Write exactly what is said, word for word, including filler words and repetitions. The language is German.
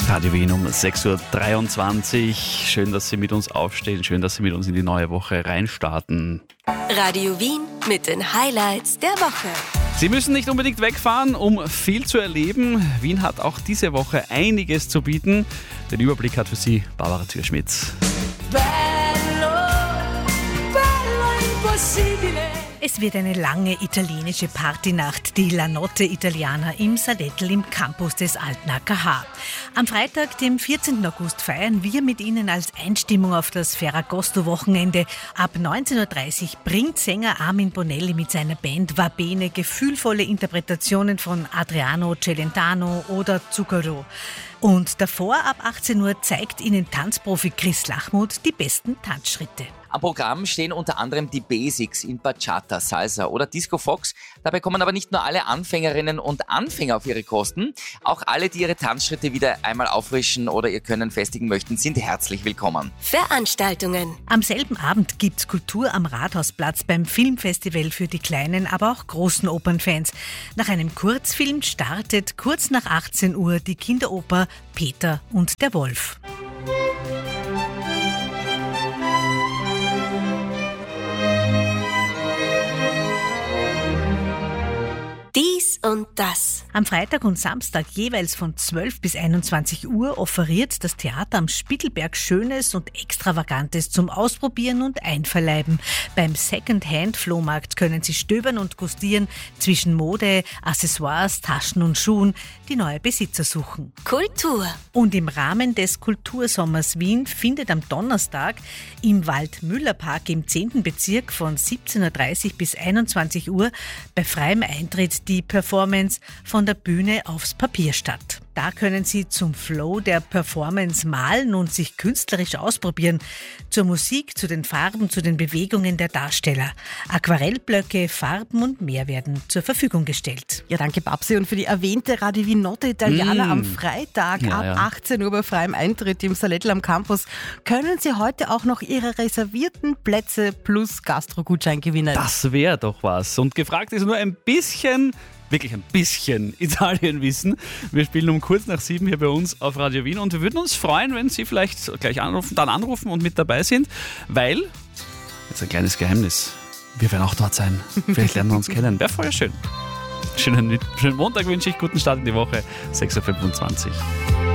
Radio Wien um sechs Uhr dreiundzwanzig. Schön, dass Sie mit uns aufstehen. Schön, dass Sie mit uns in die neue Woche reinstarten. Radio Wien mit den Highlights der Woche. Sie müssen nicht unbedingt wegfahren, um viel zu erleben. Wien hat auch diese Woche einiges zu bieten. Den Überblick hat für Sie Barbara Thürschmidt. Bello, bello impossibile. Es wird eine lange italienische Partynacht, die La Notte Italiana im Sadettel im Campus des Alten A K H. Am Freitag, dem vierzehnten August, feiern wir mit Ihnen als Einstimmung auf das Ferragosto-Wochenende. Ab neunzehn Uhr dreißig bringt Sänger Armin Bonelli mit seiner Band Va Bene gefühlvolle Interpretationen von Adriano Celentano oder Zucchero. Und davor, ab achtzehn Uhr, zeigt Ihnen Tanzprofi Chris Lachmuth die besten Tanzschritte. Am Programm stehen unter anderem die Basics in Bachata, Salsa oder Disco Fox. Dabei kommen aber nicht nur alle Anfängerinnen und Anfänger auf ihre Kosten. Auch alle, die ihre Tanzschritte wieder einmal auffrischen oder ihr Können festigen möchten, sind herzlich willkommen. Veranstaltungen. Am selben Abend gibt's Kultur am Rathausplatz beim Filmfestival für die kleinen, aber auch großen Opernfans. Nach einem Kurzfilm startet kurz nach achtzehn Uhr die Kinderoper Peter und der Wolf. Dies und das. Am Freitag und Samstag jeweils von zwölf bis einundzwanzig Uhr offeriert das Theater am Spittelberg Schönes und Extravagantes zum Ausprobieren und Einverleiben. Beim Second-Hand-Flohmarkt können Sie stöbern und gustieren, zwischen Mode, Accessoires, Taschen und Schuhen die neue Besitzer suchen. Kultur. Und im Rahmen des Kultursommers Wien findet am Donnerstag im Waldmüllerpark im zehnten Bezirk von siebzehn Uhr dreißig bis einundzwanzig Uhr bei freiem Eintritt die Performance von der Bühne aufs Papier statt. Da können Sie zum Flow der Performance malen und sich künstlerisch ausprobieren. Zur Musik, zu den Farben, zu den Bewegungen der Darsteller. Aquarellblöcke, Farben und mehr werden zur Verfügung gestellt. Ja, danke Babsi. Und für die erwähnte Radio Wien Notte Italiana Mm. am Freitag Ja, ab ja. achtzehn Uhr bei freiem Eintritt im Sadettel am Campus können Sie heute auch noch Ihre reservierten Plätze plus Gastro-Gutschein gewinnen. Das wäre doch was. Und gefragt ist nur ein bisschen, wirklich ein bisschen Italienwissen. Wir spielen um kurz nach sieben hier bei uns auf Radio Wien und wir würden uns freuen, wenn Sie vielleicht gleich anrufen, dann anrufen und mit dabei sind, weil, jetzt ein kleines Geheimnis, wir werden auch dort sein. Vielleicht lernen wir uns kennen. Wäre voll schön. Schönen, schönen Montag wünsche ich, guten Start in die Woche, sechs Uhr fünfundzwanzig.